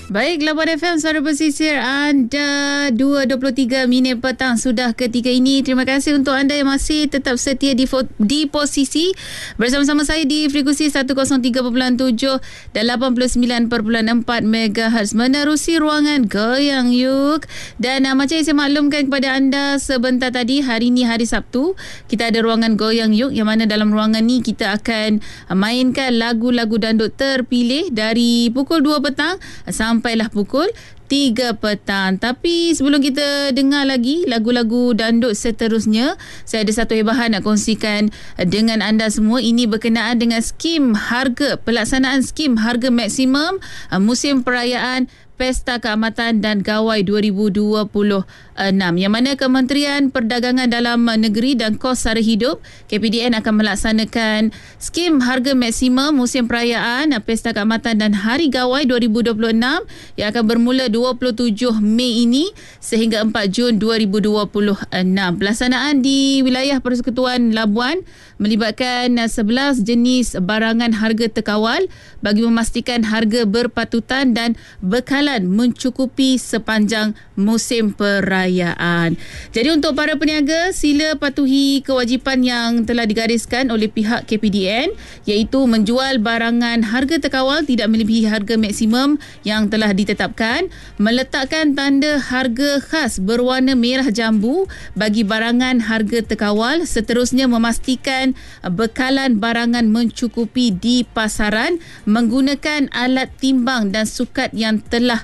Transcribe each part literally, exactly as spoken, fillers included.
Baik, Labuan F M, suara pesisir anda, dua dua puluh tiga minit petang sudah ketika ini. Terima kasih untuk anda yang masih tetap setia di, di posisi bersama-sama saya di frekuensi seratus tiga perpuluhan tujuh dan lapan puluh sembilan perpuluhan empat megahertz menerusi ruangan Goyang Yuk. Dan uh, macam yang saya maklumkan kepada anda sebentar tadi, hari ini hari Sabtu, kita ada ruangan Goyang Yuk, yang mana dalam ruangan ni kita akan uh, mainkan lagu-lagu dandut terpilih dari pukul dua petang sampailah pukul tiga petang. Tapi sebelum kita dengar lagi lagu-lagu dandut seterusnya, saya ada satu hebahan nak kongsikan dengan anda semua. Ini berkenaan dengan skim harga, pelaksanaan skim harga maksimum musim perayaan Pesta Keamatan dan Gawai dua ribu dua puluh enam, yang mana Kementerian Perdagangan Dalam Negeri dan Kos Sara Hidup K P D N akan melaksanakan skim harga maksimum musim perayaan Pesta Keamatan dan Hari Gawai dua ribu dua puluh enam yang akan bermula dua puluh tujuh Mei ini sehingga empat Jun dua ribu dua puluh enam. Pelaksanaan di wilayah Persekutuan Labuan melibatkan sebelas jenis barangan harga terkawal bagi memastikan harga berpatutan dan bekalan mencukupi sepanjang musim perayaan. Jadi untuk para peniaga, sila patuhi kewajipan yang telah digariskan oleh pihak K P D N, iaitu menjual barangan harga terkawal tidak melebihi harga maksimum yang telah ditetapkan, meletakkan tanda harga khas berwarna merah jambu bagi barangan harga terkawal, seterusnya memastikan bekalan barangan mencukupi di pasaran, menggunakan alat timbang dan sukat yang telah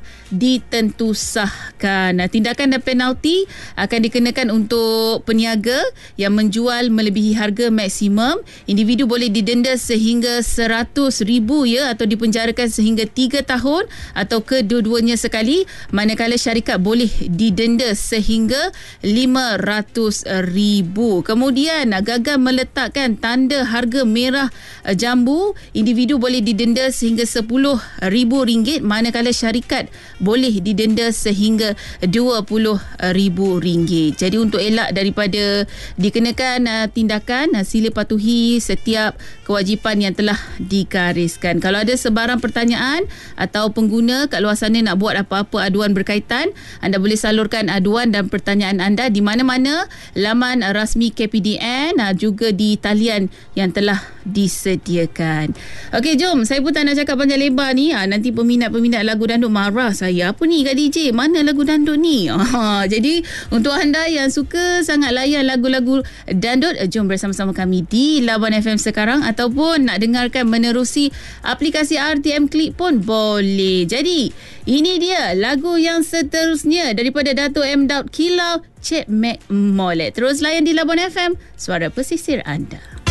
ditentusahkan. Tindakan dan penalti akan dikenakan untuk peniaga yang menjual melebihi harga maksimum. Individu boleh didenda sehingga seratus ribu ya, atau dipenjarakan sehingga tiga tahun atau kedua-duanya sekali, manakala syarikat boleh didenda sehingga lima ratus ribu. Kemudian gagal meletakkan tanda harga merah jambu, individu boleh didenda sehingga sepuluh ribu ringgit, manakala syarikat boleh didenda sehingga dua puluh ribu ringgit. Jadi untuk elak daripada dikenakan uh, tindakan, uh, sila patuhi setiap kewajipan yang telah digariskan. Kalau ada sebarang pertanyaan atau pengguna kat luar sana nak buat apa-apa aduan berkaitan, anda boleh salurkan aduan dan pertanyaan anda di mana-mana laman rasmi K P D N, uh, juga di talian yang telah disediakan. Okey, jom. Saya pun tak nak cakap panjang lebar ni. Ha, nanti peminat-peminat lagu dandut marah saya. Apa ni Kak D J? Mana lagu dandut ni? Ha, jadi untuk anda yang suka sangat layan lagu-lagu dandut, jom bersama-sama kami di Labuan F M sekarang, ataupun nak dengarkan menerusi aplikasi R T M Click pun boleh. Jadi ini dia lagu yang seterusnya daripada Dato' M. Daud Kilau, Cik Mac Molek. Terus layan di Labuan F M, suara pesisir anda.